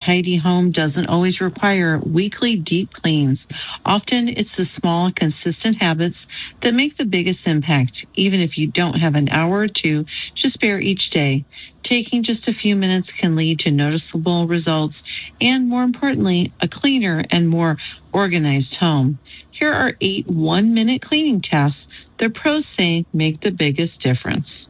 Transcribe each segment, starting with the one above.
tidy home doesn't always require weekly deep cleans. Often it's the small, consistent habits that make the biggest impact, even if you don't have an hour or two to spare each day. Taking just a few minutes can lead to noticeable results and, more importantly, a cleaner and more organized home. Here are 8 one-minute cleaning tasks that pros say make the biggest difference.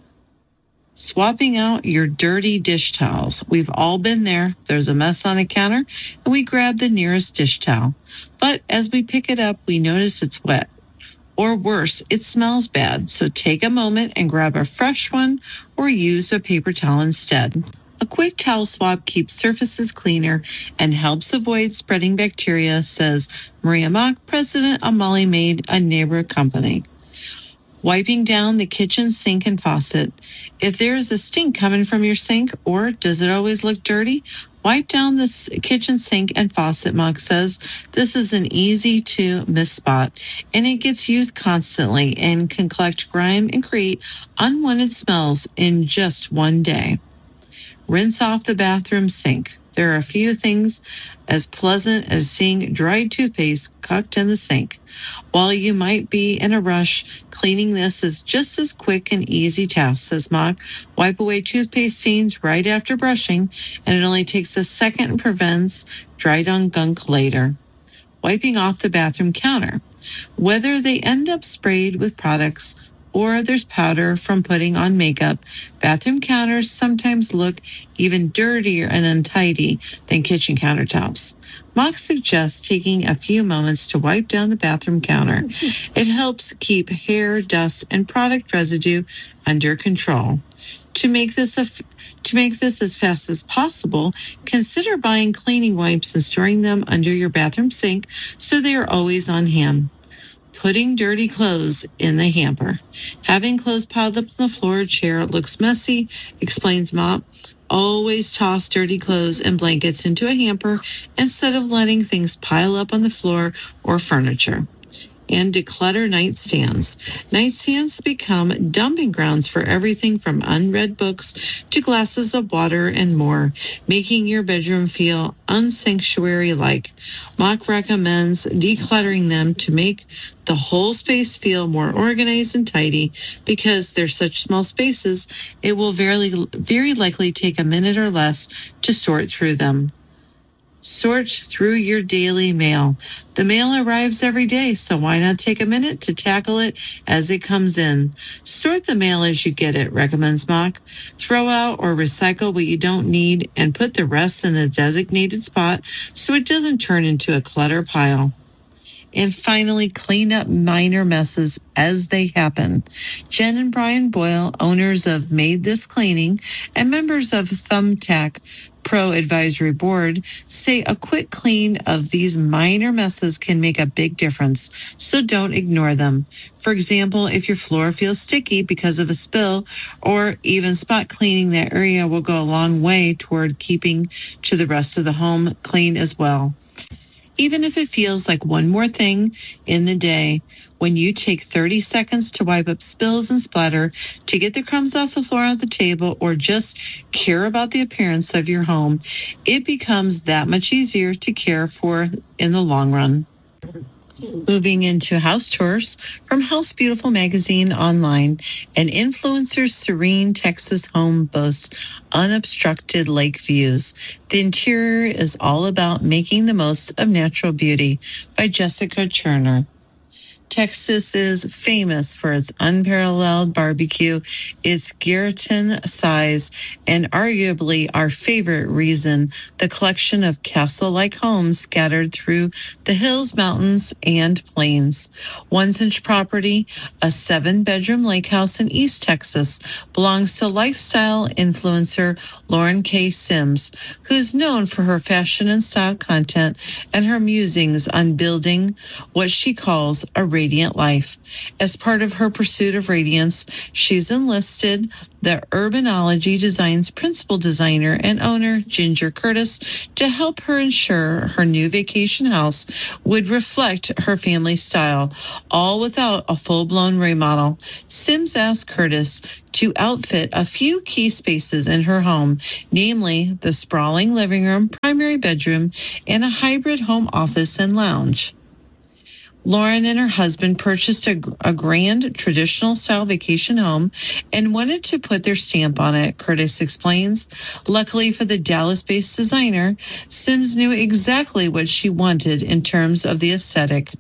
Swapping out your dirty dish towels. We've all been there. There's a mess on a counter, and we grab the nearest dish towel. But as we pick it up, we notice it's wet. Or worse, it smells bad. So take a moment and grab a fresh one or use a paper towel instead. A quick towel swap keeps surfaces cleaner and helps avoid spreading bacteria, says Maria Mock, president of Molly Maid, a neighbor company. Wiping down the kitchen sink and faucet. If there is a stink coming from your sink, or does it always look dirty, wipe down the kitchen sink and faucet, Mock says. This is an easy to miss spot, and it gets used constantly and can collect grime and create unwanted smells in just one day. Rinse off the bathroom sink. There are a few things as pleasant as seeing dried toothpaste cocked in the sink. While you might be in a rush, cleaning this is just as quick and easy task, says Mock. Wipe away toothpaste stains right after brushing, and it only takes a second and prevents dried-on gunk later. Wiping off the bathroom counter. Whether they end up sprayed with products or there's powder from putting on makeup, bathroom counters sometimes look even dirtier and untidy than kitchen countertops. Mock suggests taking a few moments to wipe down the bathroom counter. It helps keep hair, dust, and product residue under control. To make this as fast as possible, consider buying cleaning wipes and storing them under your bathroom sink so they are always on hand. Putting dirty clothes in the hamper. Having clothes piled up on the floor or chair looks messy, explains Mop. Always toss dirty clothes and blankets into a hamper instead of letting things pile up on the floor or furniture. And declutter nightstands. Nightstands become dumping grounds for everything from unread books to glasses of water and more, making your bedroom feel unsanctuary-like. Mock recommends decluttering them to make the whole space feel more organized and tidy. Because they're such small spaces, it will very likely take a minute or less to sort through them. Sort through your daily mail. The mail arrives every day, so why not take a minute to tackle it as it comes in? Sort the mail as you get it, recommends Mock. Throw out or recycle what you don't need and put the rest in the designated spot so it doesn't turn into a clutter pile. And finally, clean up minor messes as they happen. Jen and Brian Boyle, owners of Made This Cleaning and members of Thumbtack Pro Advisory Board, say a quick clean of these minor messes can make a big difference, so don't ignore them. For example, if your floor feels sticky because of a spill, or even spot cleaning that area will go a long way toward keeping to the rest of the home clean as well. Even if it feels like one more thing in the day, when you take 30 seconds to wipe up spills and splatter, to get the crumbs off the floor on the table, or just care about the appearance of your home, it becomes that much easier to care for in the long run. Moving into house tours from House Beautiful magazine online, an influencer's serene Texas home boasts unobstructed lake views. The interior is all about making the most of natural beauty by Jessica Turner. Texas is famous for its unparalleled barbecue, its Garreton size, and arguably our favorite reason, the collection of castle-like homes scattered through the hills, mountains, and plains. One such property, a 7-bedroom lake house in East Texas, belongs to lifestyle influencer Lauren K. Sims, who's known for her fashion and style content and her musings on building what she calls a radiant life. As part of her pursuit of radiance, she's enlisted the Urbanology Design's principal designer and owner, Ginger Curtis, to help her ensure her new vacation house would reflect her family style, all without a full-blown remodel. Sims asked Curtis to outfit a few key spaces in her home, namely the sprawling living room, primary bedroom, and a hybrid home office and lounge. Lauren and her husband purchased a grand traditional style vacation home and wanted to put their stamp on it, Curtis explains. Luckily for the Dallas-based designer, Sims knew exactly what she wanted in terms of the aesthetic.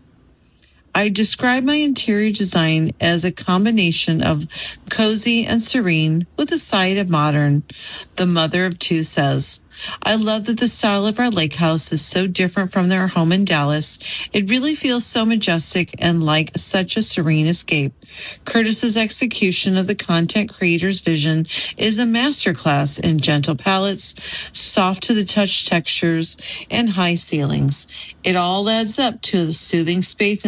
I describe my interior design as a combination of cozy and serene with a side of modern, the mother of two says. I love that the style of our lake house is so different from their home in Dallas. It really feels so majestic and like such a serene escape. Curtis's execution of the content creator's vision is a masterclass in gentle palettes, soft to the touch textures, and high ceilings. It all adds up to a soothing space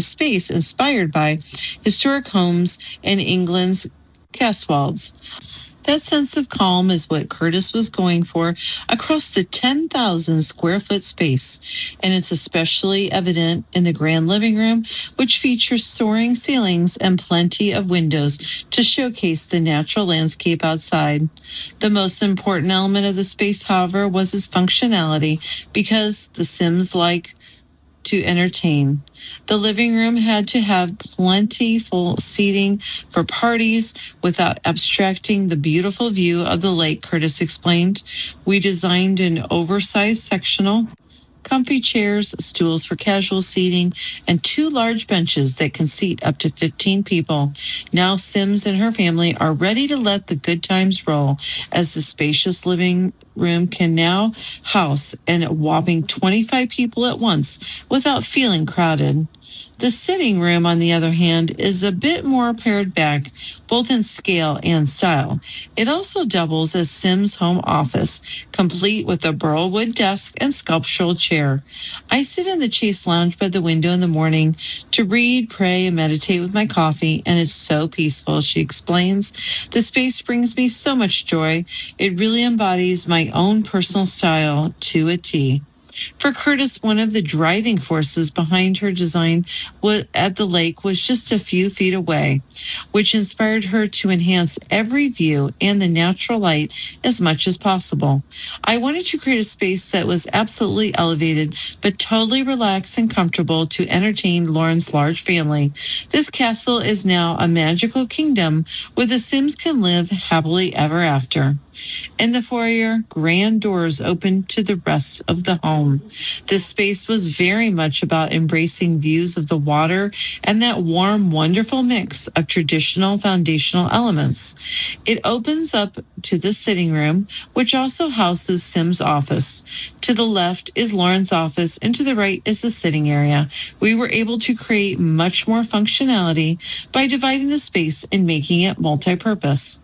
inspired by historic homes in England's Cotswolds. That sense of calm is what Curtis was going for across the 10,000 square foot space, and it's especially evident in the grand living room, which features soaring ceilings and plenty of windows to showcase the natural landscape outside. The most important element of the space, however, was its functionality, because the Sims like to entertain. The living room had to have plentiful seating for parties without abstracting the beautiful view of the lake, Curtis explained. We designed an oversized sectional, comfy chairs, stools for casual seating, and 2 large benches that can seat up to 15 people. Now Sims and her family are ready to let the good times roll, as the spacious living room can now house a whopping 25 people at once without feeling crowded. The sitting room, on the other hand, is a bit more pared back, both in scale and style. It also doubles as Sims' home office, complete with a burlwood desk and sculptural chair. I sit in the Chase Lounge by the window in the morning to read, pray, and meditate with my coffee, and it's so peaceful, she explains. The space brings me so much joy. It really embodies my own personal style to a T. For Curtis, one of the driving forces behind her design at the lake was just a few feet away, which inspired her to enhance every view and the natural light as much as possible. I wanted to create a space that was absolutely elevated, but totally relaxed and comfortable to entertain Lauren's large family. This castle is now a magical kingdom where the Sims can live happily ever after. In the foyer, grand doors opened to the rest of the home. This space was very much about embracing views of the water and that warm, wonderful mix of traditional foundational elements. It opens up to the sitting room, which also houses Sim's office. To the left is Lauren's office, and to the right is the sitting area. We were able to create much more functionality by dividing the space and making it multi-purpose.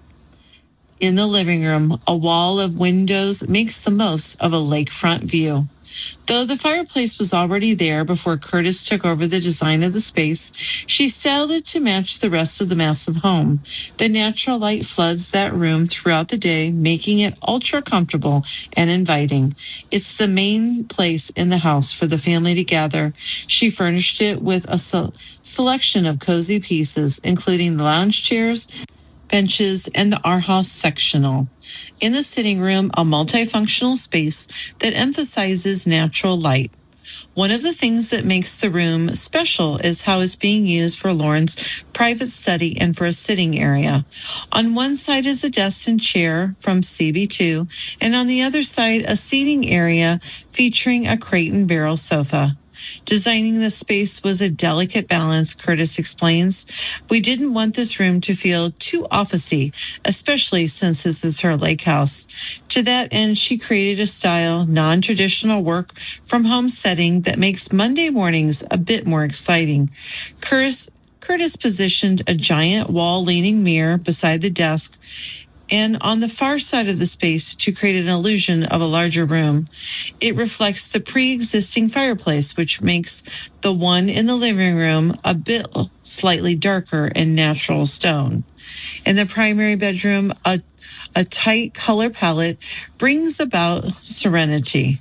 In the living room, a wall of windows makes the most of a lakefront view. Though the fireplace was already there before Curtis took over the design of the space, she styled it to match the rest of the massive home. The natural light floods that room throughout the day, making it ultra comfortable and inviting. It's the main place in the house for the family to gather. She furnished it with a selection of cozy pieces, including lounge chairs, benches, and the Our House sectional. In the sitting room, a multifunctional space that emphasizes natural light. One of the things that makes the room special is how it's being used for Lauren's private study and for a sitting area. On one side is a desk and chair from CB2, and on the other side, a seating area featuring a crate and barrel sofa. Designing the space was a delicate balance, Curtis explains. We didn't want this room to feel too officey, especially since this is her lake house. To that end, she created a style, non-traditional work from home setting that makes Monday mornings a bit more exciting. Curtis positioned a giant wall-leaning mirror beside the desk and on the far side of the space to create an illusion of a larger room. It reflects the pre-existing fireplace, which makes the one in the living room a bit slightly darker and natural stone. In the primary bedroom, a tight color palette brings about serenity.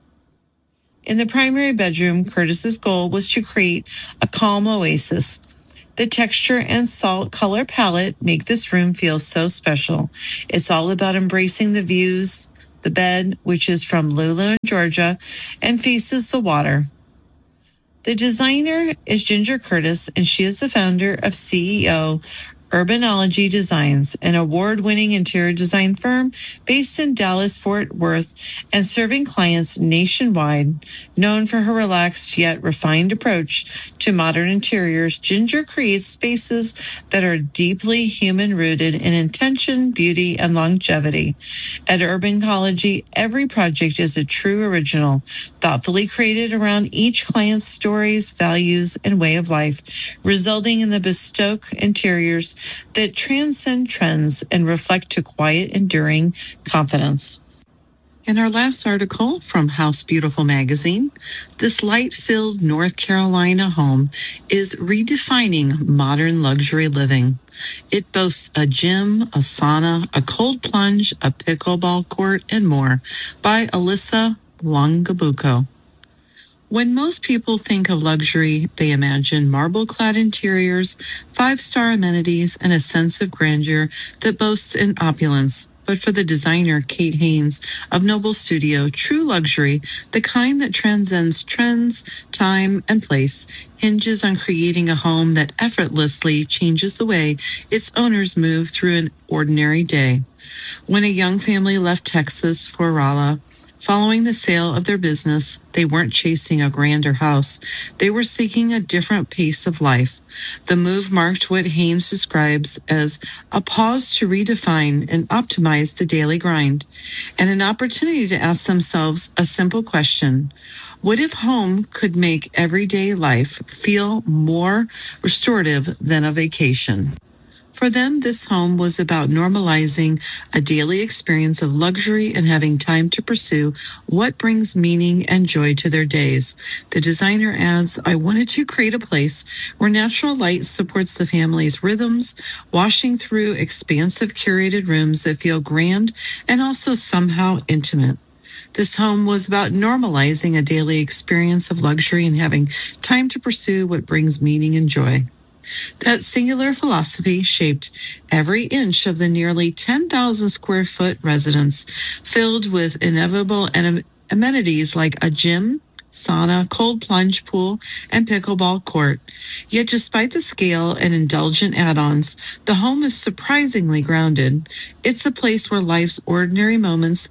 In the primary bedroom, Curtis's goal was to create a calm oasis. The texture and salt color palette make this room feel so special. It's all about embracing the views. The bed, which is from Lulu in Georgia and faces the water. The designer is Ginger Curtis, and she is the founder of CEO Urbanology Designs, an award-winning interior design firm based in Dallas-Fort Worth and serving clients nationwide. Known for her relaxed yet refined approach to modern interiors, Ginger creates spaces that are deeply human-rooted in intention, beauty, and longevity. At Urbanology, every project is a true original, thoughtfully created around each client's stories, values, and way of life, resulting in the bespoke interiors that transcend trends and reflect to quiet, enduring confidence. In our last article from House Beautiful magazine, this light-filled North Carolina home is redefining modern luxury living. It boasts a gym, a sauna, a cold plunge, a pickleball court, and more by Alyssa Longabuco. When most people think of luxury, they imagine marble-clad interiors, five-star amenities, and a sense of grandeur that boasts an opulence. But for the designer, Kate Haynes of Noble Studio, true luxury, the kind that transcends trends, time, and place, hinges on creating a home that effortlessly changes the way its owners move through an ordinary day. When a young family left Texas for Raleigh, following the sale of their business, they weren't chasing a grander house. They were seeking a different pace of life. The move marked what Haynes describes as a pause to redefine and optimize the daily grind, and an opportunity to ask themselves a simple question. What if home could make everyday life feel more restorative than a vacation? For them, this home was about normalizing a daily experience of luxury and having time to pursue what brings meaning and joy to their days. The designer adds, I wanted to create a place where natural light supports the family's rhythms, washing through expansive curated rooms that feel grand and also somehow intimate. This home was about normalizing a daily experience of luxury and having time to pursue what brings meaning and joy. That singular philosophy shaped every inch of the nearly 10,000 square foot residence, filled with inevitable amenities like a gym, sauna, cold plunge pool, and pickleball court. Yet despite the scale and indulgent add-ons, the home is surprisingly grounded. It's a place where life's ordinary moments,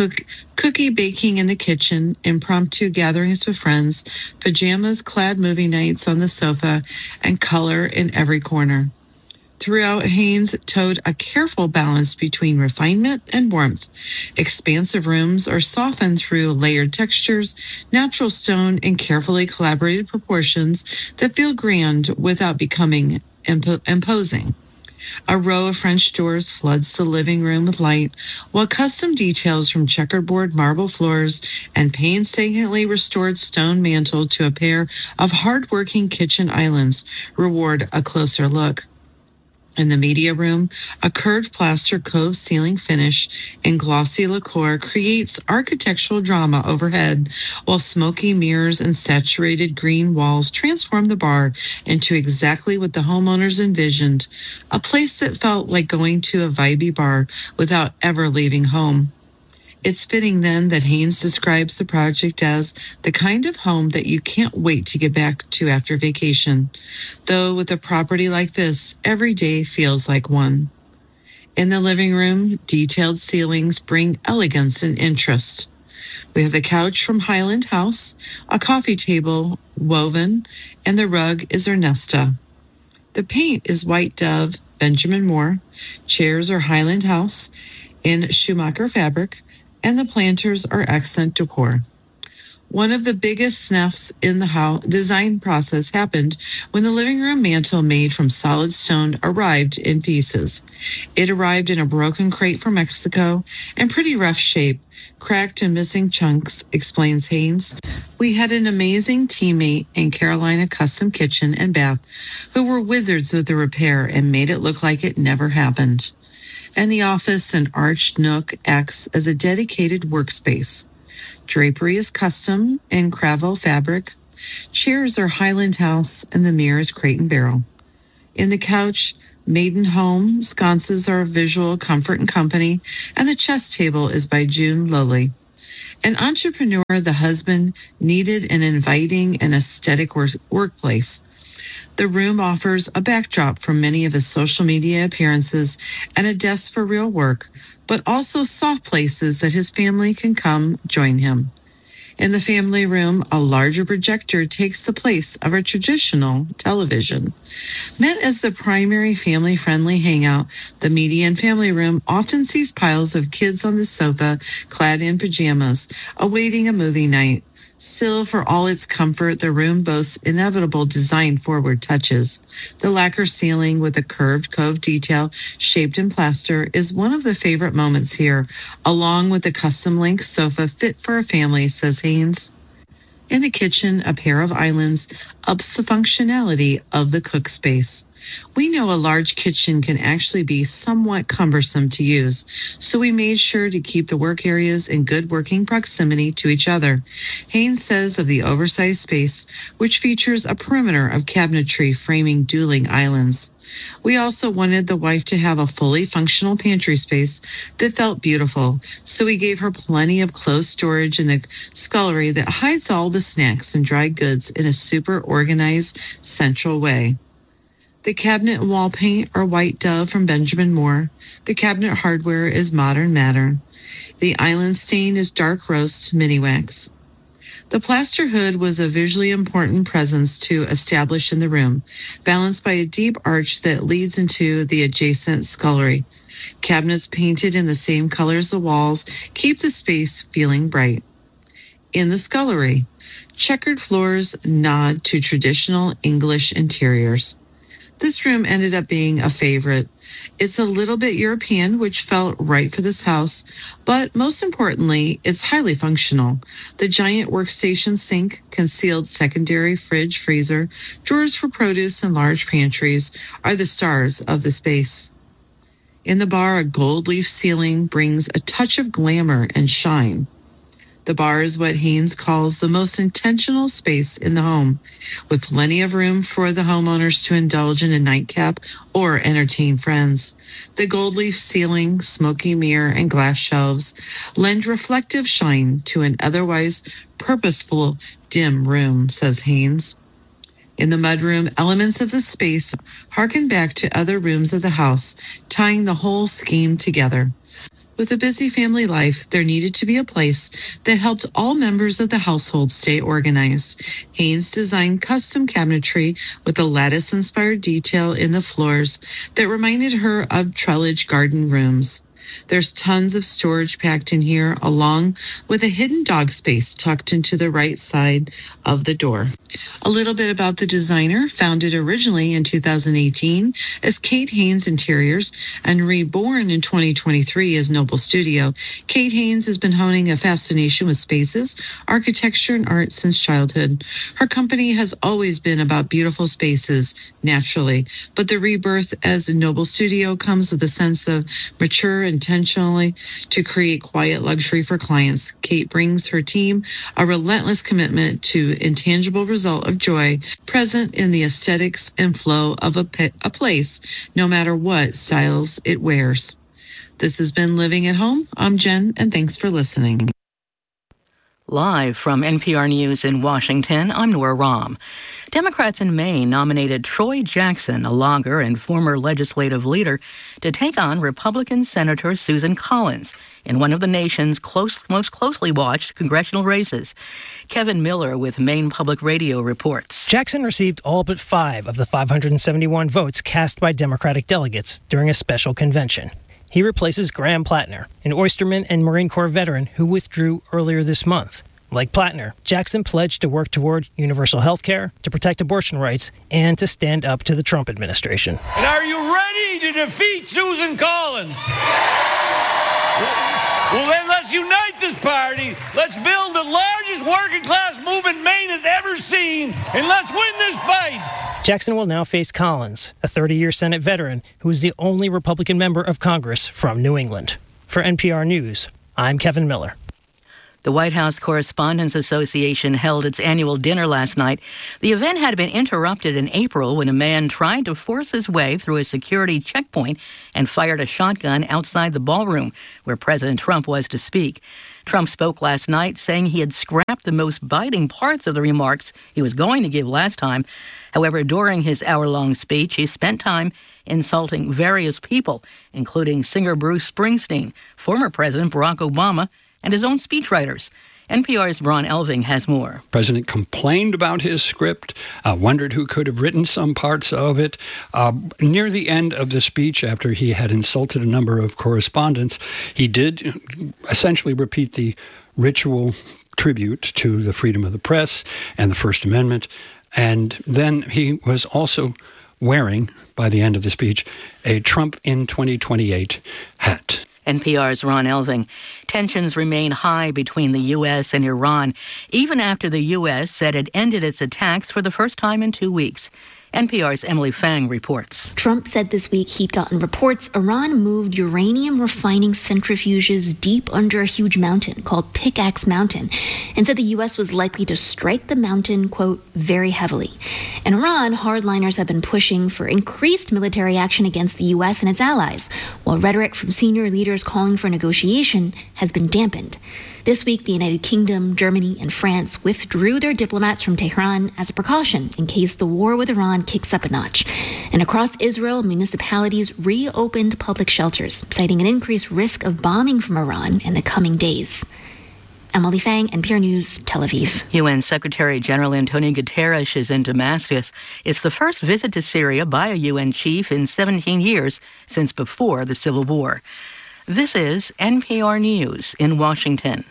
cookie baking in the kitchen, impromptu gatherings with friends, pajamas-clad movie nights on the sofa, and color in every corner. Throughout, Haynes towed a careful balance between refinement and warmth. Expansive rooms are softened through layered textures, natural stone, and carefully collaborated proportions that feel grand without becoming imposing. A row of French doors floods the living room with light, while custom details from checkerboard marble floors and painstakingly restored stone mantle to a pair of hard-working kitchen islands reward a closer look. In the media room, a curved plaster cove ceiling finish in glossy lacquer creates architectural drama overhead, while smoky mirrors and saturated green walls transform the bar into exactly what the homeowners envisioned, a place that felt like going to a vibey bar without ever leaving home. It's fitting then that Haynes describes the project as the kind of home that you can't wait to get back to after vacation. Though with a property like this, every day feels like one. In the living room, detailed ceilings bring elegance and interest. We have a couch from Highland House, a coffee table woven, and the rug is Ernesta. The paint is White Dove, Benjamin Moore. Chairs are Highland House in Schumacher fabric, and the planters are accent decor. One of the biggest snaps in the design process happened when the living room mantel made from solid stone arrived in pieces. It arrived in a broken crate from Mexico and pretty rough shape, cracked and missing chunks, explains Haynes. We had an amazing teammate in Carolina Custom Kitchen and Bath who were wizards with the repair and made it look like it never happened. And the office and arched nook acts as a dedicated workspace. Drapery is custom in Cravel fabric. Chairs are Highland House, and the mirror is Crate and Barrel. In the couch, Maiden Home sconces are Visual Comfort and Company, and the chess table is by June Lowley. An entrepreneur, the husband needed an inviting and aesthetic workplace. The room offers a backdrop from many of his social media appearances and a desk for real work, but also soft places that his family can come join him. In the family room, a larger projector takes the place of a traditional television. Meant as the primary family-friendly hangout, the median family room often sees piles of kids on the sofa, clad in pajamas, awaiting a movie night. Still, for all its comfort, the room boasts inevitable design-forward touches. The lacquer ceiling with a curved cove detail shaped in plaster is one of the favorite moments here, along with the custom-length sofa fit for a family, says Haynes. In the kitchen, a pair of islands ups the functionality of the cook space. We know a large kitchen can actually be somewhat cumbersome to use, so we made sure to keep the work areas in good working proximity to each other. Haynes says of the oversized space, which features a perimeter of cabinetry framing dueling islands. We also wanted the wife to have a fully functional pantry space that felt beautiful, so we gave her plenty of closed storage in the scullery that hides all the snacks and dry goods in a super organized, central way. The cabinet and wall paint are White Dove from Benjamin Moore. The cabinet hardware is Modern Matter. The island stain is Dark Roast Mini Wax. The plaster hood was a visually important presence to establish in the room, balanced by a deep arch that leads into the adjacent scullery. Cabinets painted in the same color as the walls keep the space feeling bright. In the scullery, checkered floors nod to traditional English interiors. This room ended up being a favorite. It's a little bit European, which felt right for this house, but most importantly, it's highly functional. The giant workstation sink, concealed secondary fridge freezer, drawers for produce, and large pantries are the stars of the space. In the bar, a gold leaf ceiling brings a touch of glamour and shine. The bar is what Haynes calls the most intentional space in the home, with plenty of room for the homeowners to indulge in a nightcap or entertain friends. The gold leaf ceiling, smoky mirror, and glass shelves lend reflective shine to an otherwise purposeful, dim room, says Haynes. In the mudroom, elements of the space harken back to other rooms of the house, tying the whole scheme together. With a busy family life, there needed to be a place that helped all members of the household stay organized. Haynes designed custom cabinetry with a lattice-inspired detail in the floors that reminded her of Trelledge garden rooms. There's tons of storage packed in here, along with a hidden dog space tucked into the right side of the door. A little bit about the designer, founded originally in 2018 as Kate Haynes Interiors and reborn in 2023 as Noble Studio. Kate Haynes has been honing a fascination with spaces, architecture, and art since childhood. Her company has always been about beautiful spaces, naturally, but the rebirth as Noble Studio comes with a sense of mature intentionally to create quiet luxury for clients. Kate brings her team a relentless commitment to intangible result of joy present in the aesthetics and flow of a place, no matter what styles it wears. This has been Living at Home. I'm Jen, and thanks for listening. Live from NPR News in Washington, I'm Nora Rahm. Democrats in Maine nominated Troy Jackson, a logger and former legislative leader, to take on Republican Senator Susan Collins in one of the nation's most closely watched congressional races. Kevin Miller with Maine Public Radio reports. Jackson received all but 5 of the 571 votes cast by Democratic delegates during a special convention. He replaces Graham Plattner, an Oysterman and Marine Corps veteran who withdrew earlier this month. Like Plattner, Jackson pledged to work toward universal health care, to protect abortion rights, and to stand up to the Trump administration. And are you ready to defeat Susan Collins? Well, then let's unite this party. Let's build the largest working-class movement Maine has ever seen, and let's win this fight. Jackson will now face Collins, a 30-year Senate veteran who is the only Republican member of Congress from New England. For NPR News, I'm Kevin Miller. The White House Correspondents Association held its annual dinner last night. The event had been interrupted in April when a man tried to force his way through a security checkpoint and fired a shotgun outside the ballroom where President Trump was to speak. Trump spoke last night, saying he had scrapped the most biting parts of the remarks he was going to give last time. However, during his hour-long speech, he spent time insulting various people, including singer Bruce Springsteen, former President Barack Obama, and his own speechwriters. NPR's Ron Elving has more. The president complained about his script, wondered who could have written some parts of it. Near the end of the speech, after he had insulted a number of correspondents, he did essentially repeat the ritual tribute to the freedom of the press and the First Amendment. And then he was also wearing, by the end of the speech, a Trump in 2028 hat. NPR's Ron Elving. Tensions remain high between the U.S. and Iran, even after the U.S. said it ended its attacks for the first time in 2 weeks. NPR's Emily Fang reports. Trump said this week he'd gotten reports Iran moved uranium refining centrifuges deep under a huge mountain called Pickaxe Mountain, and said the U.S. was likely to strike the mountain, quote, very heavily. In Iran, hardliners have been pushing for increased military action against the U.S. and its allies, while rhetoric from senior leaders calling for negotiation has been dampened. This week, the United Kingdom, Germany, and France withdrew their diplomats from Tehran as a precaution in case the war with Iran kicks up a notch. And across Israel, municipalities reopened public shelters, citing an increased risk of bombing from Iran in the coming days. Emily Fang, NPR News, Tel Aviv. UN Secretary General Antonio Guterres is in Damascus. It's the first visit to Syria by a UN chief in 17 years since before the civil war. This is NPR News in Washington.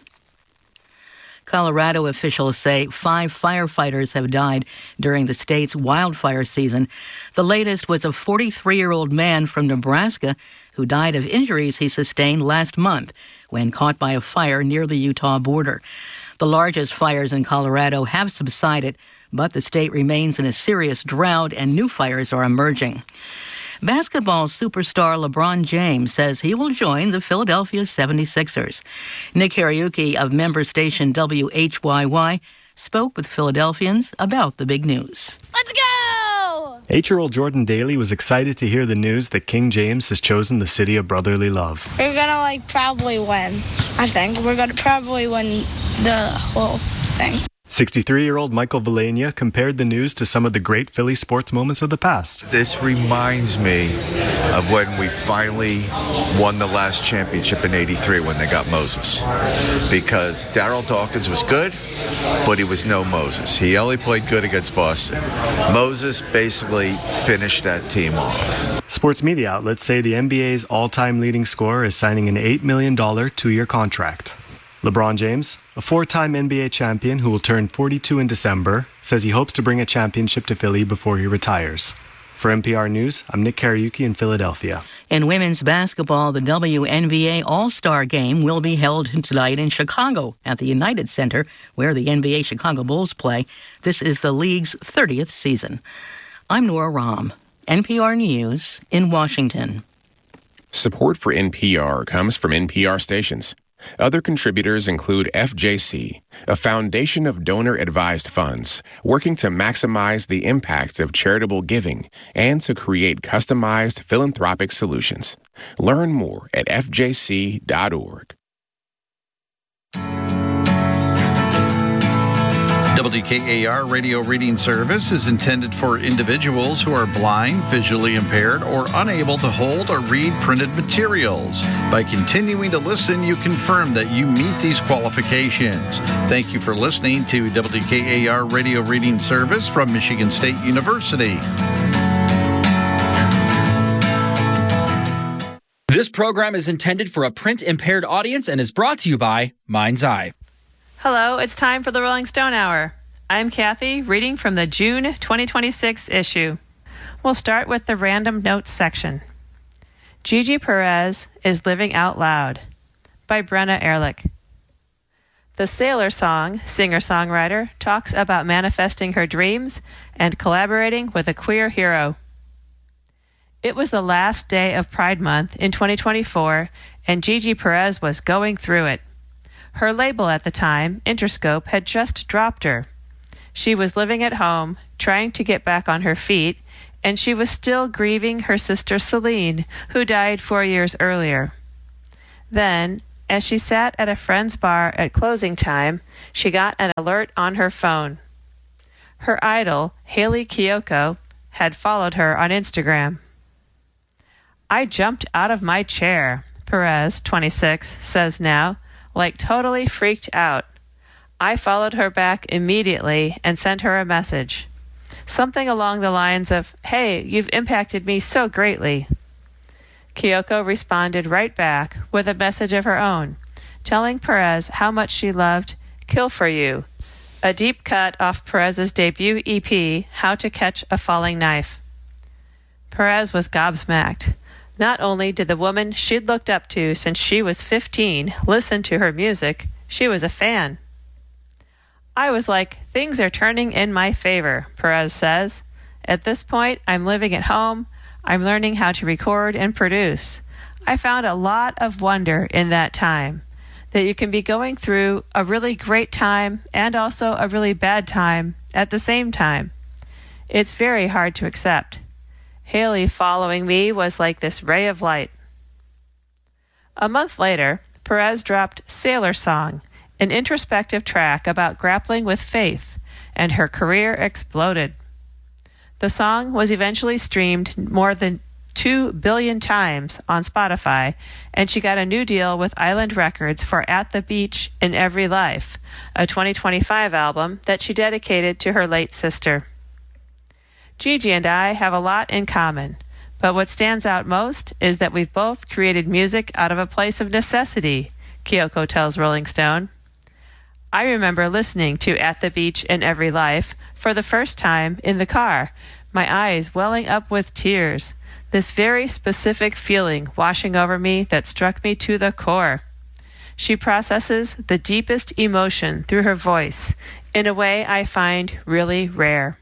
Colorado officials say 5 firefighters have died during the state's wildfire season. The latest was a 43-year-old man from Nebraska who died of injuries he sustained last month when caught by a fire near the Utah border. The largest fires in Colorado have subsided, but the state remains in a serious drought and new fires are emerging. Basketball superstar LeBron James says he will join the Philadelphia 76ers. Nick Kariuki of member station WHYY spoke with Philadelphians about the big news. Let's go! 8-year-old Jordan Daly was excited to hear the news that King James has chosen the city of brotherly love. We're gonna probably win. I think we're gonna probably win the whole thing. 63-year-old Michael Vilania compared the news to some of the great Philly sports moments of the past. This reminds me of when we finally won the last championship in '83 when they got Moses. Because Darryl Dawkins was good, but he was no Moses. He only played good against Boston. Moses basically finished that team off. Sports media outlets say the NBA's all-time leading scorer is signing an $8 million 2-year contract. LeBron James, a 4-time NBA champion who will turn 42 in December, says he hopes to bring a championship to Philly before he retires. For NPR News, I'm Nick Kariuki in Philadelphia. In women's basketball, the WNBA All-Star Game will be held tonight in Chicago at the United Center, where the NBA Chicago Bulls play. This is the league's 30th season. I'm Nora Rahm, NPR News in Washington. Support for NPR comes from NPR stations. Other contributors include FJC, a foundation of donor-advised funds working to maximize the impact of charitable giving and to create customized philanthropic solutions. Learn more at fjc.org. WKAR Radio Reading Service is intended for individuals who are blind, visually impaired, or unable to hold or read printed materials. By continuing to listen, you confirm that you meet these qualifications. Thank you for listening to WKAR Radio Reading Service from Michigan State University. This program is intended for a print-impaired audience and is brought to you by Mind's Eye. Hello, it's time for the Rolling Stone Hour. I'm Kathy, reading from the June 2026 issue. We'll start with the random notes section. Gigi Perez is Living Out Loud by Brenna Ehrlich. The Sailor Song singer-songwriter talks about manifesting her dreams and collaborating with a queer hero. It was the last day of Pride Month in 2024, and Gigi Perez was going through it. Her label at the time, Interscope, had just dropped her. She was living at home, trying to get back on her feet, and she was still grieving her sister Celine, who died 4 years earlier. Then, as she sat at a friend's bar at closing time, she got an alert on her phone. Her idol, Hayley Kiyoko, had followed her on Instagram. I jumped out of my chair, Perez, 26, says now, like totally freaked out. I followed her back immediately and sent her a message. Something along the lines of, "Hey, you've impacted me so greatly." Kiyoko responded right back with a message of her own, telling Perez how much she loved Kill For You, a deep cut off Perez's debut EP, How to Catch a Falling Knife. Perez was gobsmacked. Not only did the woman she'd looked up to since she was 15 listen to her music, she was a fan. I was like, things are turning in my favor, Perez says. At this point, I'm living at home. I'm learning how to record and produce. I found a lot of wonder in that time, that you can be going through a really great time and also a really bad time at the same time. It's very hard to accept. Hayley following me was like this ray of light. A month later, Perez dropped Sailor Song, an introspective track about grappling with faith, and her career exploded. The song was eventually streamed more than 2 billion times on Spotify, and she got a new deal with Island Records for At the Beach in Every Life, a 2025 album that she dedicated to her late sister. Gigi and I have a lot in common, but what stands out most is that we've both created music out of a place of necessity, Kiyoko tells Rolling Stone. I remember listening to At the Beach in Every Life for the first time in the car, my eyes welling up with tears, this very specific feeling washing over me that struck me to the core. She processes the deepest emotion through her voice in a way I find really rare.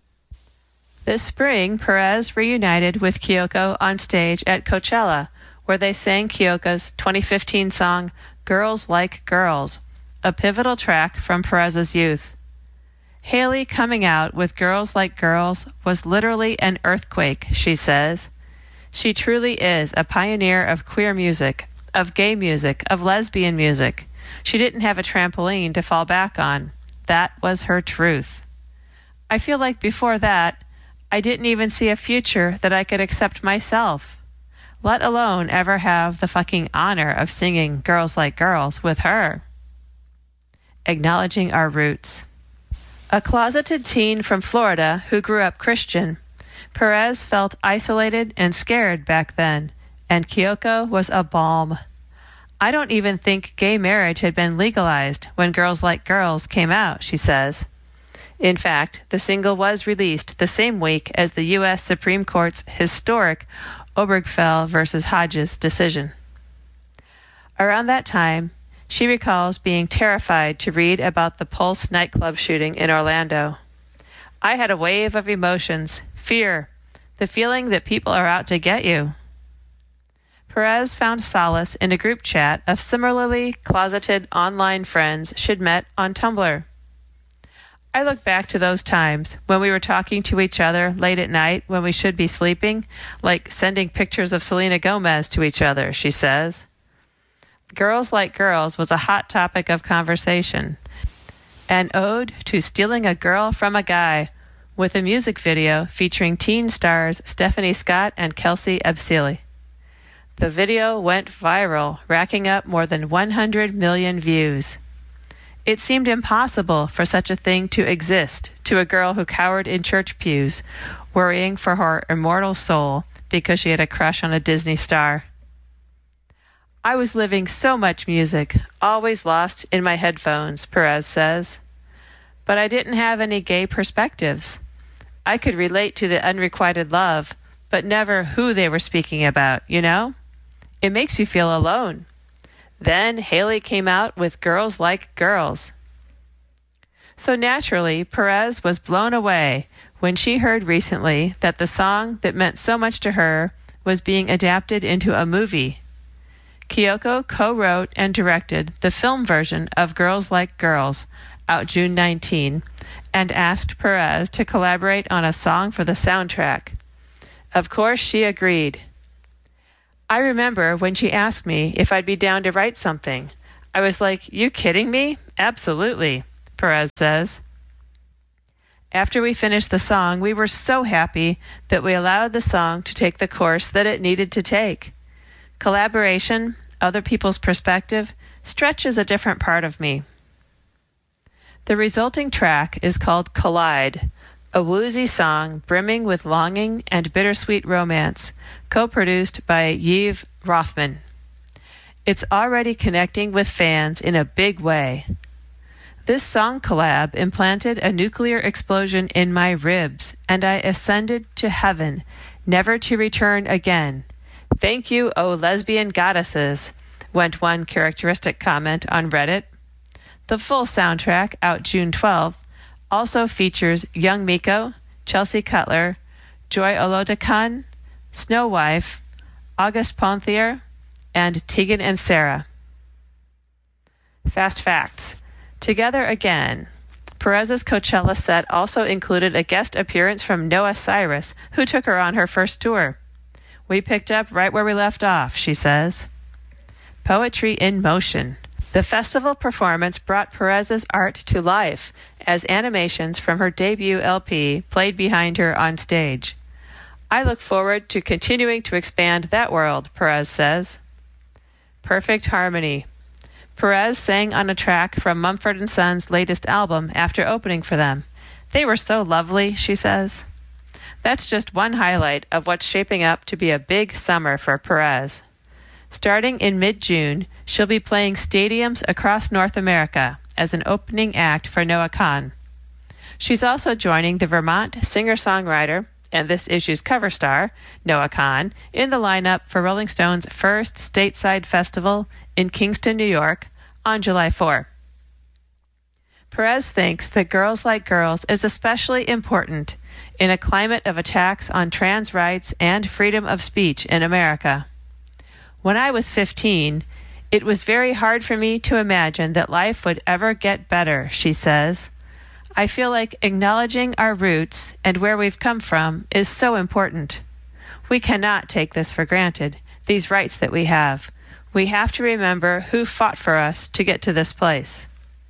This spring, Perez reunited with Kiyoko on stage at Coachella, where they sang Kiyoko's 2015 song, Girls Like Girls, a pivotal track from Perez's youth. Hayley coming out with Girls Like Girls was literally an earthquake, she says. She truly is a pioneer of queer music, of gay music, of lesbian music. She didn't have a trampoline to fall back on. That was her truth. I feel like before that, I didn't even see a future that I could accept myself, let alone ever have the fucking honor of singing Girls Like Girls with her. Acknowledging our roots. A closeted teen from Florida who grew up Christian, Perez felt isolated and scared back then, and Kiyoko was a balm. I don't even think gay marriage had been legalized when Girls Like Girls came out, she says. In fact, the single was released the same week as the U.S. Supreme Court's historic Obergefell v. Hodges decision. Around that time, she recalls being terrified to read about the Pulse nightclub shooting in Orlando. I had a wave of emotions, fear, the feeling that people are out to get you. Perez found solace in a group chat of similarly closeted online friends she'd met on Tumblr. I look back to those times when we were talking to each other late at night when we should be sleeping, like sending pictures of Selena Gomez to each other, she says. Girls Like Girls was a hot topic of conversation, an ode to stealing a girl from a guy, with a music video featuring teen stars Stephanie Scott and Kelsey Ebsili. The video went viral, racking up more than 100 million views. It seemed impossible for such a thing to exist to a girl who cowered in church pews, worrying for her immortal soul because she had a crush on a Disney star. I was living so much music, always lost in my headphones, Perez says. But I didn't have any gay perspectives. I could relate to the unrequited love, but never who they were speaking about, you know? It makes you feel alone. Then Haley came out with Girls Like Girls. So naturally, Perez was blown away when she heard recently that the song that meant so much to her was being adapted into a movie. Kyoko co-wrote and directed the film version of Girls Like Girls, out June 19, and asked Perez to collaborate on a song for the soundtrack. Of course, she agreed. I remember when she asked me if I'd be down to write something. I was like, you kidding me? Absolutely, Perez says. After we finished the song, we were so happy that we allowed the song to take the course that it needed to take. Collaboration, other people's perspective, stretches a different part of me. The resulting track is called Collide, a woozy song brimming with longing and bittersweet romance, co-produced by Yves Rothman. It's already connecting with fans in a big way. This song collab implanted a nuclear explosion in my ribs, and I ascended to heaven, never to return again. Thank you, oh lesbian goddesses, went one characteristic comment on Reddit. The full soundtrack, out June 12, also features Young Miko, Chelsea Cutler, Joy Olodokun, Snow Wife, August Ponthier, and Tegan and Sarah. Fast facts. Together Again. Perez's Coachella set also included a guest appearance from Noah Cyrus, who took her on her first tour. We picked up right where we left off, she says. Poetry in Motion. The festival performance brought Perez's art to life as animations from her debut LP played behind her on stage. I look forward to continuing to expand that world, Perez says. Perfect Harmony. Perez sang on a track from Mumford & Sons' latest album after opening for them. They were so lovely, she says. That's just one highlight of what's shaping up to be a big summer for Perez. Starting in mid-June, she'll be playing stadiums across North America as an opening act for Noah Kahan. She's also joining the Vermont singer-songwriter and this issue's cover star, Noah Kahan, in the lineup for Rolling Stone's first stateside festival in Kingston, New York, on July 4. Perez thinks that Girls Like Girls is especially important in a climate of attacks on trans rights and freedom of speech in America. When I was 15, it was very hard for me to imagine that life would ever get better, she says. I feel like acknowledging our roots and where we've come from is so important. We cannot take this for granted, these rights that we have. We have to remember who fought for us to get to this place.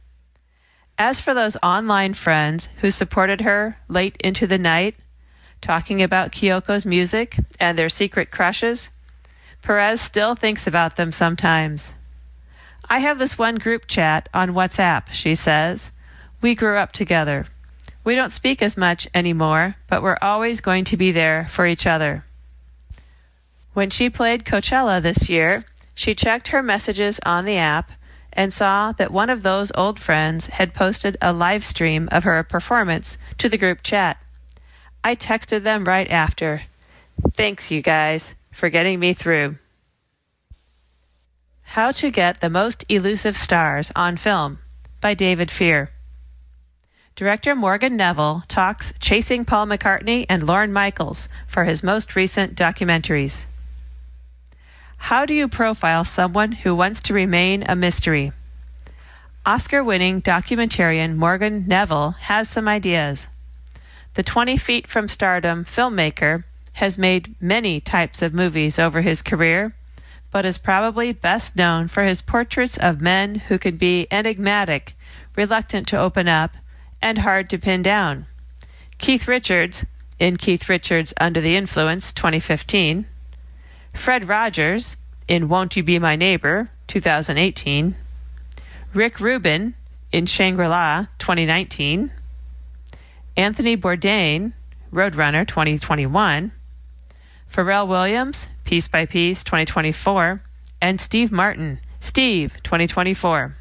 As for those online friends who supported her late into the night, talking about Kyoko's music and their secret crushes, Perez still thinks about them sometimes. I have this one group chat on WhatsApp, she says. We grew up together. We don't speak as much anymore, but we're always going to be there for each other. When she played Coachella this year, she checked her messages on the app and saw that one of those old friends had posted a live stream of her performance to the group chat. I texted them right after. Thanks, you guys, for getting me through. How to Get the Most Elusive Stars on Film by David Fear. Director Morgan Neville talks Chasing Paul McCartney and Lorne Michaels for his most recent documentaries. How do you profile someone who wants to remain a mystery? Oscar-winning documentarian Morgan Neville has some ideas. The 20 Feet from Stardom filmmaker has made many types of movies over his career, but is probably best known for his portraits of men who can be enigmatic, reluctant to open up, and hard to pin down. Keith Richards, in Keith Richards Under the Influence, 2015. Fred Rogers, in Won't You Be My Neighbor, 2018. Rick Rubin, in Shangri-La, 2019. Anthony Bourdain, Roadrunner, 2021. Pharrell Williams, Piece by Piece, 2024. and Steve Martin, Steve 2024.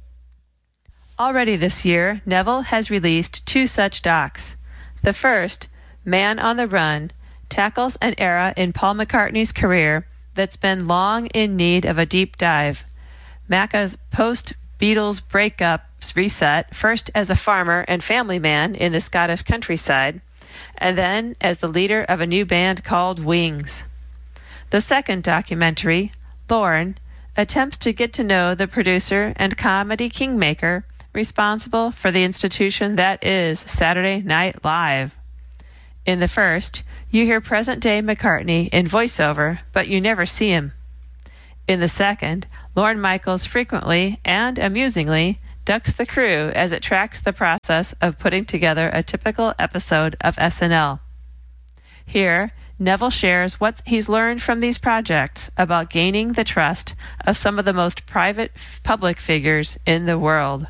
Already this year, Neville has released 2 such docs. The first, Man on the Run, tackles an era in Paul McCartney's career that's been long in need of a deep dive. Macca's post-Beatles breakups reset, first as a farmer and family man in the Scottish countryside, and then as the leader of a new band called Wings. The second documentary, Lorne, attempts to get to know the producer and comedy kingmaker responsible for the institution that is Saturday Night Live. In the first, you hear present-day McCartney in voiceover, but you never see him. In the second, Lorne Michaels frequently and amusingly ducks the crew as it tracks the process of putting together a typical episode of SNL. Here, Neville shares what he's learned from these projects about gaining the trust of some of the most private public figures in the world.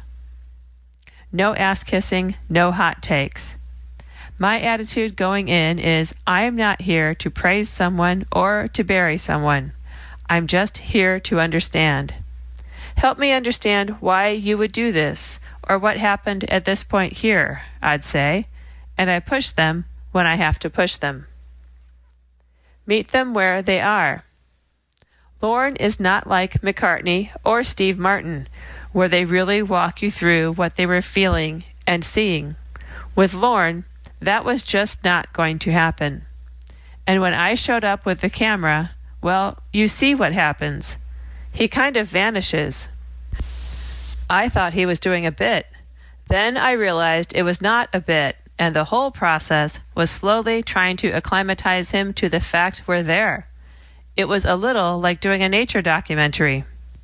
No ass-kissing, no hot takes. My attitude going in is I am not here to praise someone or to bury someone. I'm just here to understand. Help me understand why you would do this or what happened at this point here, I'd say, and I push them when I have to push them. Meet them where they are. Lorne is not like McCartney or Steve Martin, where they really walk you through what they were feeling and seeing. With Lorne, that was just not going to happen. And when I showed up with the camera, well, you see what happens. He kind of vanishes. I thought he was doing a bit. Then I realized it was not a bit, and the whole process was slowly trying to acclimatize him to the fact we're there. It was a little like doing a nature documentary.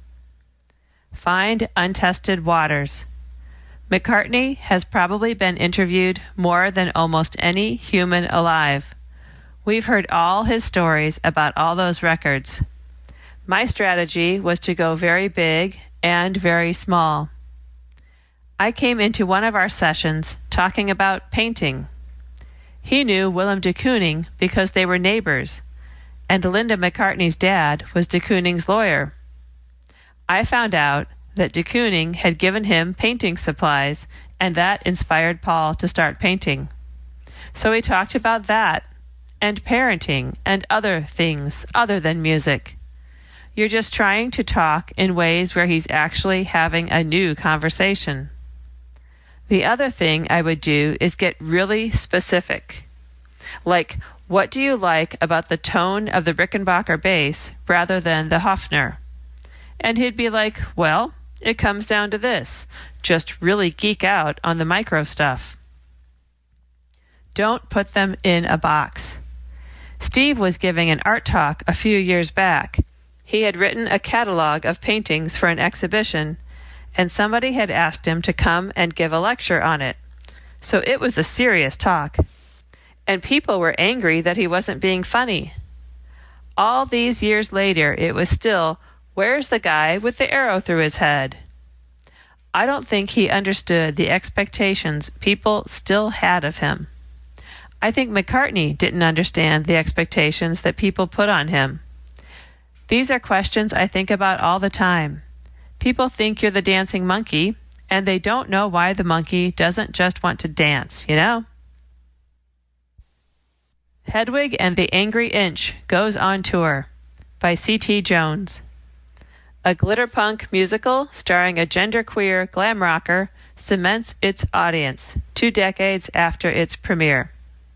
Find untested waters. McCartney has probably been interviewed more than almost any human alive. We've heard all his stories about all those records. My strategy was to go very big and very small. I came into one of our sessions talking about painting. He knew Willem de Kooning because they were neighbors, and Linda McCartney's dad was de Kooning's lawyer. I found out that de Kooning had given him painting supplies, and that inspired Paul to start painting. So we talked about that, and parenting, and other things other than music. You're just trying to talk in ways where he's actually having a new conversation. The other thing I would do is get really specific. Like, what do you like about the tone of the Rickenbacker bass rather than the Hofner? And he'd be like, well, it comes down to this. Just really geek out on the micro stuff. Don't put them in a box. Steve was giving an art talk a few years back. He had written a catalog of paintings for an exhibition, and somebody had asked him to come and give a lecture on it. So it was a serious talk. And people were angry that he wasn't being funny. All these years later, it was still, where's the guy with the arrow through his head? I don't think he understood the expectations people still had of him. I think McCartney didn't understand the expectations that people put on him. These are questions I think about all the time. People think you're the dancing monkey, and they don't know why the monkey doesn't just want to dance, you know? Hedwig and the Angry Inch goes on tour by C.T. Jones. A glitterpunk musical starring a genderqueer glam rocker cements its audience 2 decades after its premiere.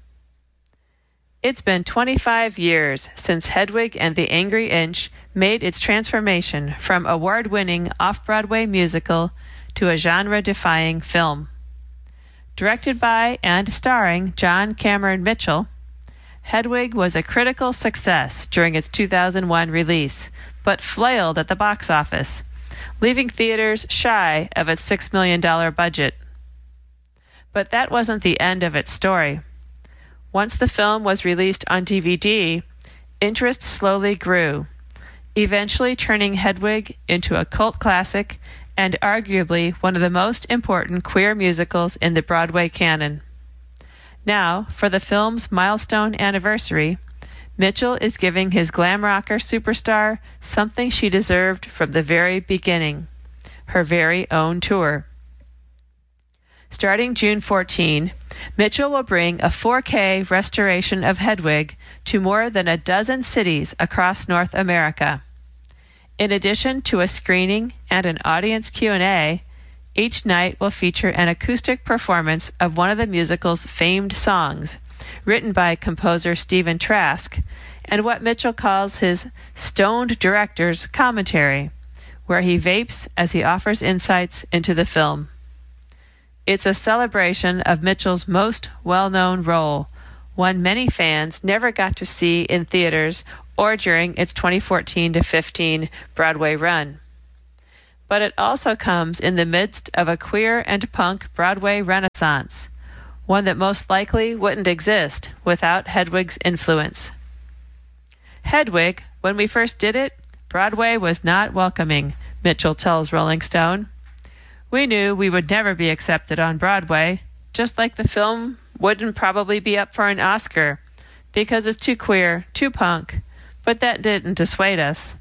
It's been 25 years since Hedwig and the Angry Inch made its transformation from award-winning off-Broadway musical to a genre-defying film. Directed by and starring John Cameron Mitchell, Hedwig was a critical success during its 2001 release, but flailed at the box office, leaving theaters shy of its $6 million budget. But that wasn't the end of its story. Once the film was released on DVD, interest slowly grew, eventually turning Hedwig into a cult classic and arguably one of the most important queer musicals in the Broadway canon. Now, for the film's milestone anniversary, Mitchell is giving his glam rocker superstar something she deserved from the very beginning, her very own tour. Starting June 14, Mitchell will bring a 4K restoration of Hedwig to more than a dozen cities across North America. In addition to a screening and an audience Q&A, each night will feature an acoustic performance of one of the musical's famed songs, written by composer Stephen Trask, and what Mitchell calls his stoned director's commentary, where he vapes as he offers insights into the film. It's a celebration of Mitchell's most well-known role, one many fans never got to see in theaters or during its 2014-15 Broadway run. But it also comes in the midst of a queer and punk Broadway renaissance, one that most likely wouldn't exist without Hedwig's influence. Hedwig, when we first did it, Broadway was not welcoming, Mitchell tells Rolling Stone. We knew we would never be accepted on Broadway, just like the film wouldn't probably be up for an Oscar, because it's too queer, too punk, but that didn't dissuade us.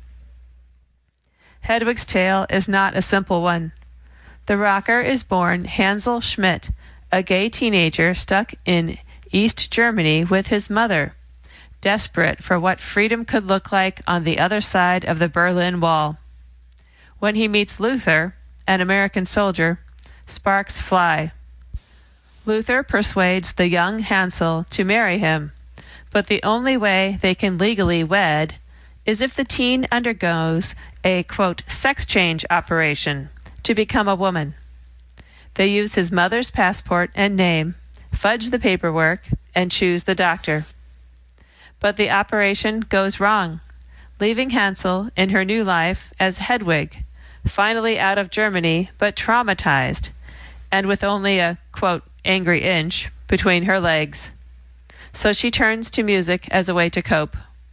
Hedwig's tale is not a simple one. The rocker is born Hansel Schmidt, a gay teenager stuck in East Germany with his mother, desperate for what freedom could look like on the other side of the Berlin Wall. When he meets Luther, an American soldier, sparks fly. Luther persuades the young Hansel to marry him, but the only way they can legally wed is if the teen undergoes a, quote, sex change operation to become a woman. They use his mother's passport and name, fudge the paperwork, and choose the doctor. But the operation goes wrong, leaving Hansel in her new life as Hedwig, finally out of Germany but traumatized, and with only a, quote, angry inch between her legs. So she turns to music as a way to cope.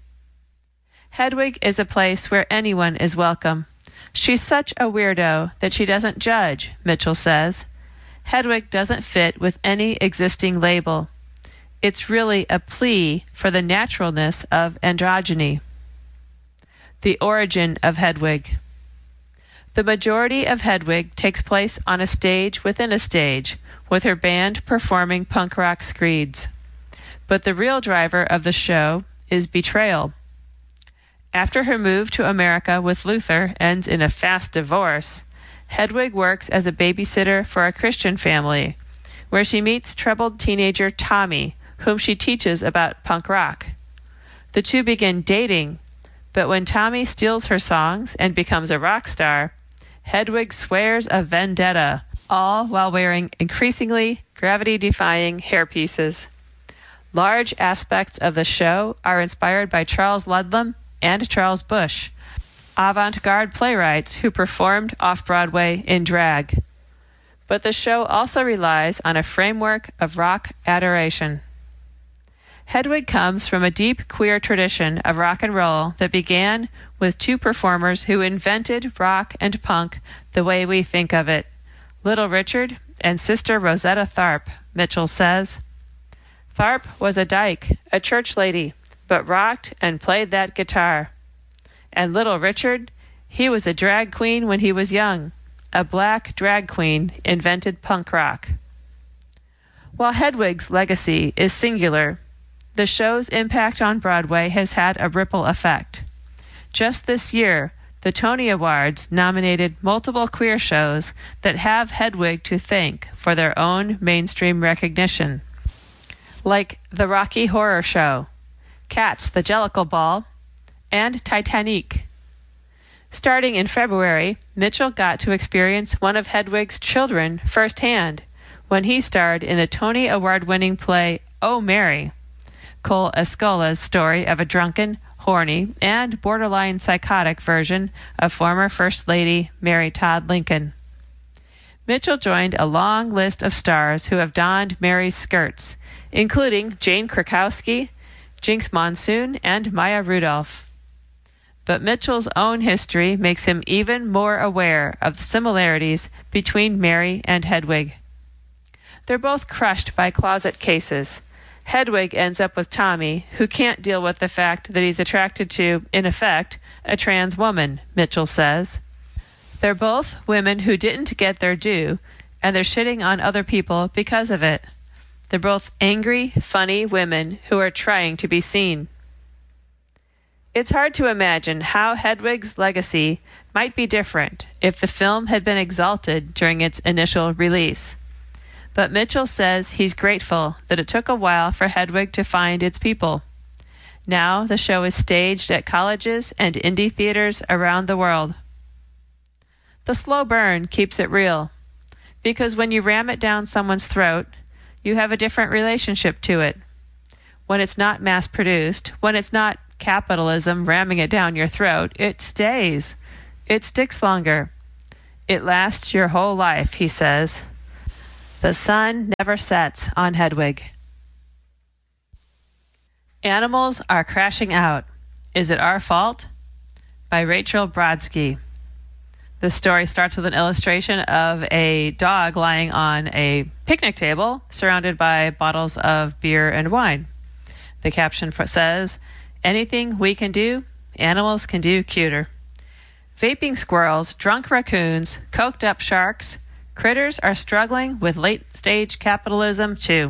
Hedwig is a place where anyone is welcome. She's such a weirdo that she doesn't judge, Mitchell says. Hedwig doesn't fit with any existing label. It's really a plea for the naturalness of androgyny. The origin of Hedwig. The majority of Hedwig takes place on a stage within a stage, with her band performing punk rock screeds. But the real driver of the show is betrayal. After her move to America with Luther ends in a fast divorce, Hedwig works as a babysitter for a Christian family, where she meets troubled teenager Tommy, whom she teaches about punk rock. The two begin dating, but when Tommy steals her songs and becomes a rock star, Hedwig swears a vendetta, all while wearing increasingly gravity-defying hairpieces. Large aspects of the show are inspired by Charles Ludlam and Charles Busch, avant-garde playwrights who performed off-Broadway in drag. But the show also relies on a framework of rock adoration. Hedwig comes from a deep queer tradition of rock and roll that began with two performers who invented rock and punk the way we think of it, Little Richard and Sister Rosetta Tharpe, Mitchell says. Tharpe was a dyke, a church lady, but rocked and played that guitar. And Little Richard, he was a drag queen when he was young. A black drag queen invented punk rock. While Hedwig's legacy is singular, the show's impact on Broadway has had a ripple effect. Just this year, the Tony Awards nominated multiple queer shows that have Hedwig to thank for their own mainstream recognition, like The Rocky Horror Show, Cats the Jellicle Ball, and Titanic. Starting in February, Mitchell got to experience one of Hedwig's children firsthand when he starred in the Tony Award-winning play Oh, Mary, Cole Escola's story of a drunken, horny, and borderline psychotic version of former First Lady Mary Todd Lincoln. Mitchell joined a long list of stars who have donned Mary's skirts, including Jane Krakowski, Jinx Monsoon, and Maya Rudolph. But Mitchell's own history makes him even more aware of the similarities between Mary and Hedwig. They're both crushed by closet cases. Hedwig ends up with Tommy, who can't deal with the fact that he's attracted to, in effect, a trans woman, Mitchell says. They're both women who didn't get their due, and they're shitting on other people because of it. They're both angry, funny women who are trying to be seen. It's hard to imagine how Hedwig's legacy might be different if the film had been exalted during its initial release. But Mitchell says he's grateful that it took a while for Hedwig to find its people. Now the show is staged at colleges and indie theaters around the world. The slow burn keeps it real, because when you ram it down someone's throat, you have a different relationship to it. When it's not mass-produced, when it's not capitalism ramming it down your throat, it stays. It sticks longer. It lasts your whole life, he says. The sun never sets on Hedwig. Animals are crashing out. Is it our fault? By Rachel Brodsky. The story starts with an illustration of a dog lying on a picnic table surrounded by bottles of beer and wine. The caption says, "Anything we can do, animals can do cuter." Vaping squirrels, drunk raccoons, coked up sharks, critters are struggling with late-stage capitalism too.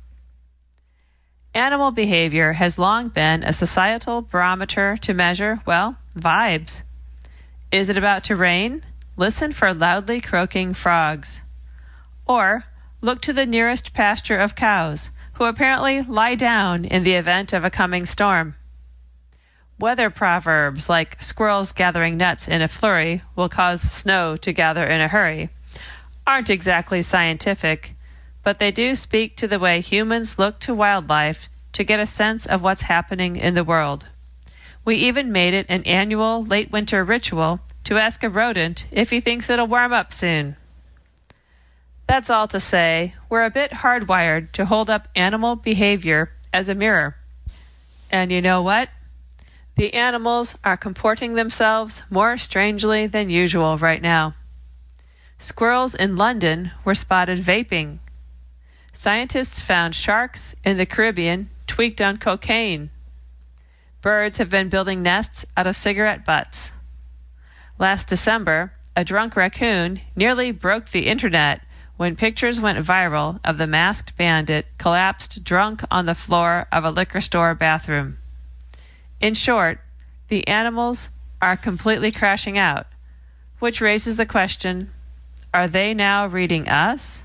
Animal behavior has long been a societal barometer to measure, well, vibes. Is it about to rain? Listen for loudly croaking frogs. Or look to the nearest pasture of cows, who apparently lie down in the event of a coming storm. Weather proverbs like squirrels gathering nuts in a flurry will cause snow to gather in a hurry aren't exactly scientific, but they do speak to the way humans look to wildlife to get a sense of what's happening in the world. We even made it an annual late winter ritual to ask a rodent if he thinks it'll warm up soon. That's all to say, we're a bit hardwired to hold up animal behavior as a mirror. And you know what? The animals are comporting themselves more strangely than usual right now. Squirrels in London were spotted vaping. Scientists found sharks in the Caribbean tweaked on cocaine. Birds have been building nests out of cigarette butts. Last December, a drunk raccoon nearly broke the internet when pictures went viral of the masked bandit collapsed drunk on the floor of a liquor store bathroom. In short, the animals are completely crashing out, which raises the question, are they now reading us?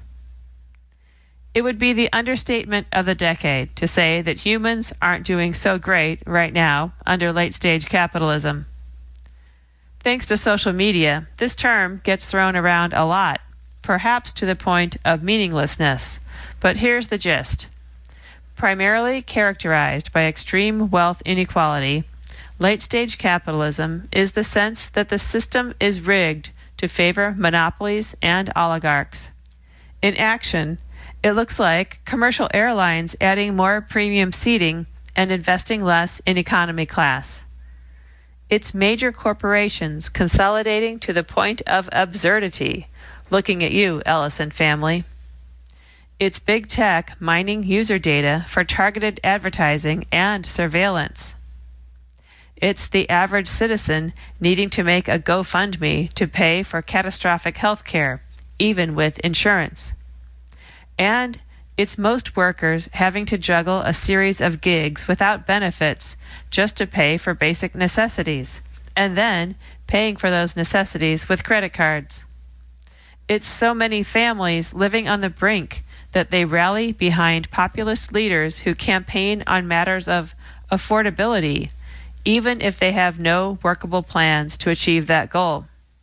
It would be the understatement of the decade to say that humans aren't doing so great right now under late-stage capitalism. Thanks to social media, this term gets thrown around a lot, perhaps to the point of meaninglessness. But here's the gist. Primarily characterized by extreme wealth inequality, late-stage capitalism is the sense that the system is rigged to favor monopolies and oligarchs. In action, it looks like commercial airlines adding more premium seating and investing less in economy class. It's major corporations consolidating to the point of absurdity, looking at you, Ellison family. It's big tech mining user data for targeted advertising and surveillance. It's the average citizen needing to make a GoFundMe to pay for catastrophic health care, even with insurance. And it's most workers having to juggle a series of gigs without benefits just to pay for basic necessities, and then paying for those necessities with credit cards. It's so many families living on the brink that they rally behind populist leaders who campaign on matters of affordability, even if they have no workable plans to achieve that goal.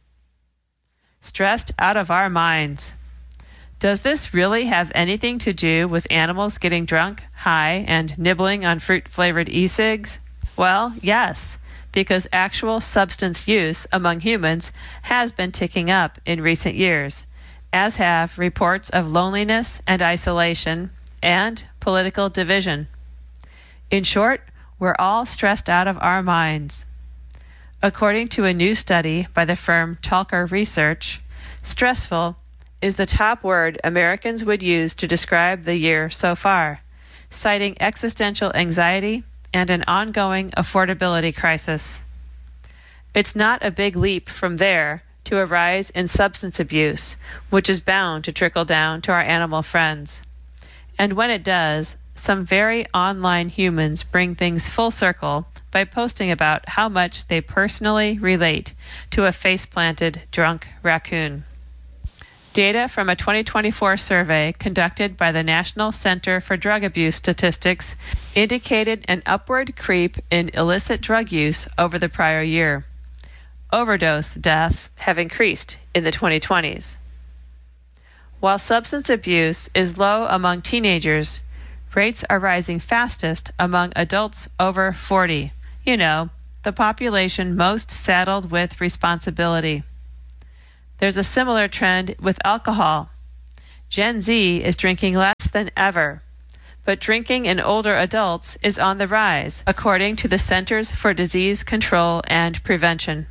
Stressed out of our minds. Does this really have anything to do with animals getting drunk, high, and nibbling on fruit-flavored e-cigs? Well, yes, because actual substance use among humans has been ticking up in recent years, as have reports of loneliness and isolation and political division. In short, we're all stressed out of our minds. According to a new study by the firm Talker Research, stressful is the top word Americans would use to describe the year so far. citing existential anxiety and an ongoing affordability crisis. It's not a big leap from there to a rise in substance abuse, which is bound to trickle down to our animal friends. And when it does, some very online humans bring things full circle by posting about how much they personally relate to a face-planted drunk raccoon. Data from a 2024 survey conducted by the National Center for Drug Abuse Statistics indicated an upward creep in illicit drug use over the prior year. Overdose deaths have increased in the 2020s. While substance abuse is low among teenagers, rates are rising fastest among adults over 40. You know, the population most saddled with responsibility. There's a similar trend with alcohol. Gen Z is drinking less than ever, but drinking in older adults is on the rise, according to the Centers for Disease Control and Prevention.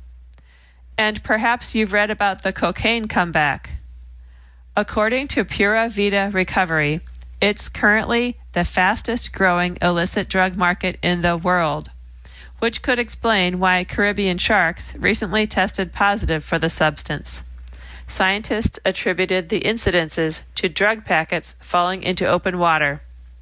And perhaps you've read about the cocaine comeback. According to Pura Vida Recovery, it's currently the fastest growing illicit drug market in the world, which could explain why Caribbean sharks recently tested positive for the substance. Scientists attributed the incidences to drug packets falling into open water.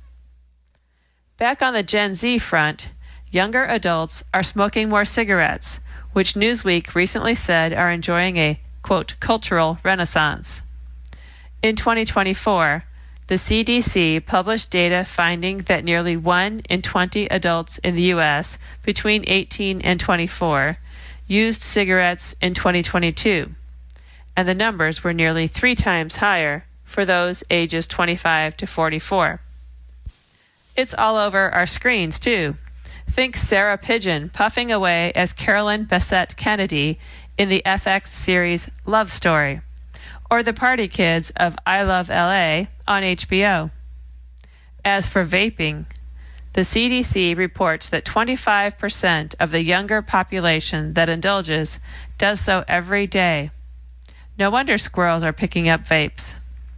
Back on the Gen Z front, younger adults are smoking more cigarettes, which Newsweek recently said are enjoying a, quote, cultural renaissance. In 2024, the CDC published data finding that nearly 1 in 20 adults in the U.S. between 18 and 24 used cigarettes in 2022, and the numbers were nearly 3 times higher for those ages 25 to 44. It's all over our screens, too. Think Sarah Pigeon puffing away as Carolyn Bessette Kennedy in the FX series Love Story, or the party kids of I Love LA on HBO. As for vaping, the CDC reports that 25% of the younger population that indulges does so every day. No wonder squirrels are picking up vapes.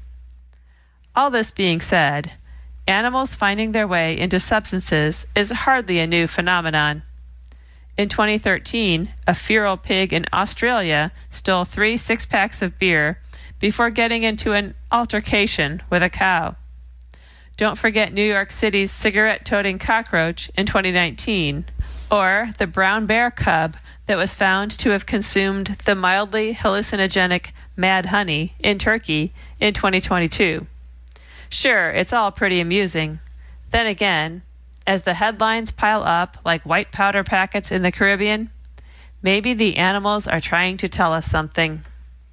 All this being said, animals finding their way into substances is hardly a new phenomenon. In 2013, a feral pig in Australia stole 3 six-packs of beer before getting into an altercation with a cow. Don't forget New York City's cigarette-toting cockroach in 2019, or the brown bear cub that was found to have consumed the mildly hallucinogenic mad honey in Turkey in 2022. Sure, it's all pretty amusing. Then again, as the headlines pile up like white powder packets in the Caribbean, maybe the animals are trying to tell us something.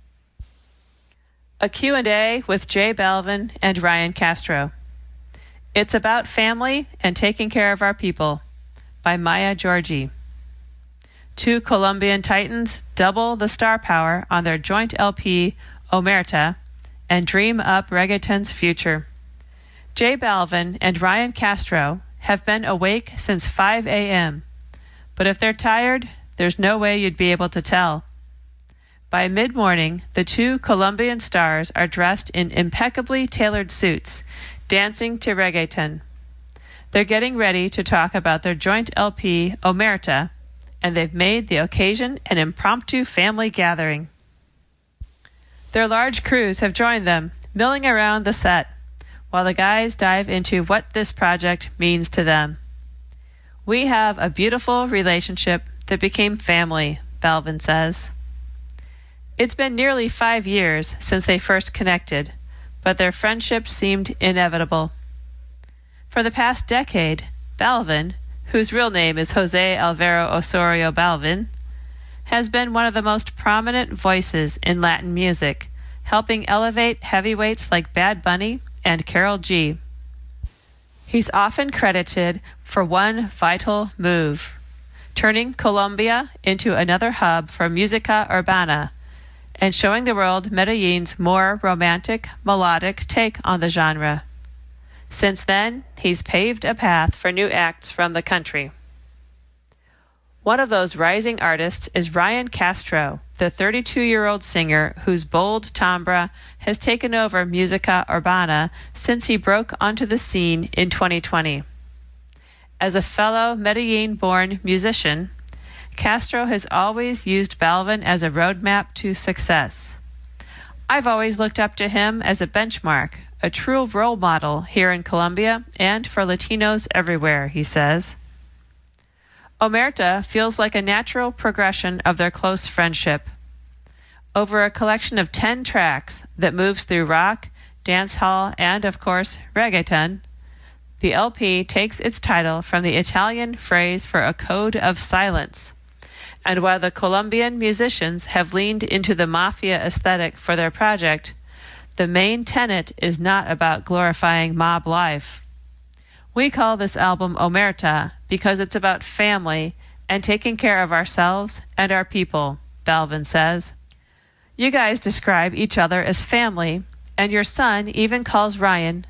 A Q&A with Jay Balvin and Ryan Castro. It's about family and taking care of our people, by Maya Georgi. 2 Colombian titans double the star power on their joint LP, Omerta, and dream up reggaeton's future. Jay Balvin and Ryan Castro have been awake since 5 a.m., but if they're tired, there's no way you'd be able to tell. By mid-morning, the 2 Colombian stars are dressed in impeccably tailored suits, dancing to reggaeton. They're getting ready to talk about their joint LP, Omerta, and they've made the occasion an impromptu family gathering. Their large crews have joined them, milling around the set, while the guys dive into what this project means to them. We have a beautiful relationship that became family, Balvin says. It's been nearly 5 years since they first connected, but their friendship seemed inevitable. For the past decade, Balvin, whose real name is Jose Alvaro Osorio Balvin, has been one of the most prominent voices in Latin music, helping elevate heavyweights like Bad Bunny and Karol G. He's often credited for one vital move, turning Colombia into another hub for música urbana, and showing the world Medellin's more romantic, melodic take on the genre. Since then, he's paved a path for new acts from the country. One of those rising artists is Ryan Castro, the 32-year-old singer whose bold timbre has taken over Musica Urbana since he broke onto the scene in 2020. As a fellow Medellin-born musician, Castro has always used Balvin as a roadmap to success. I've always looked up to him as a benchmark, a true role model here in Colombia and for Latinos everywhere, he says. Omerta feels like a natural progression of their close friendship. Over a collection of 10 tracks that moves through rock, dancehall, and, of course, reggaeton, the LP takes its title from the Italian phrase for a code of silence. And while the Colombian musicians have leaned into the mafia aesthetic for their project, the main tenet is not about glorifying mob life. We call this album Omerta because it's about family and taking care of ourselves and our people, Balvin says. You guys describe each other as family, and your son even calls Ryan